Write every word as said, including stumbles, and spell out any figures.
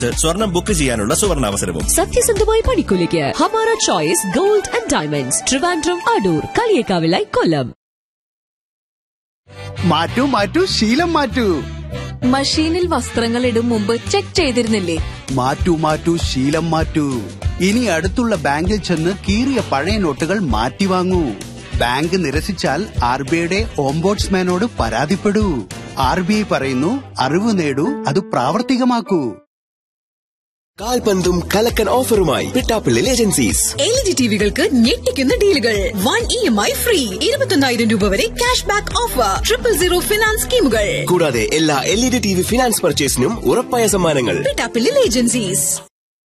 സ്വർണം ബുക്ക് ചെയ്യാനുള്ള സുവർണാവസരവും. സത്യസന്ധമായ പണിക്കൂലിക്ക് Hamara choice gold and diamonds, Trivandrum, Adoor, കളിയേക്കാവിലായി, കൊല്ലം. മാറ്റൂ മാറ്റൂ ശീലം മാറ്റൂ. മഷീനിൽ വസ്ത്രങ്ങൾ ഇടും മുമ്പ് ചെക്ക് ചെയ്തിരുന്നില്ലേ? മാറ്റൂ മാറ്റൂ ശീലം മാറ്റൂ. ഇനി അടുത്തുള്ള ബാങ്കിൽ ചെന്ന് കീറിയ പഴയ നോട്ടുകൾ മാറ്റി വാങ്ങൂ. ബാങ്ക് നിരസിച്ചാൽ ആർ ബി ഐയുടെ ഓംബോഡ്സ്മാനോട് പരാതിപ്പെടൂ. ആർ ബി ഐ പറയുന്നു, അറിവ് നേടൂ, അത് പ്രാവർത്തികമാക്കൂ. കാൽപന്തും കലക്കൻ ഓഫറുമായി Pittappilly agencies. L E D ടിവികൾക്ക് ഞെട്ടിക്കുന്ന ഡീലുകൾ. One E M I free, ഇരുപത്തൊന്നായിരം രൂപ വരെ cash back offer, triple zero finance സ്കീമുകൾ. കൂടാതെ എല്ലാ L E D T V finance പർച്ചേസിനും ഉറപ്പായ സമ്മാനങ്ങൾ. പിട്ടാപ്പിള്ളി ഏജൻസീസ്.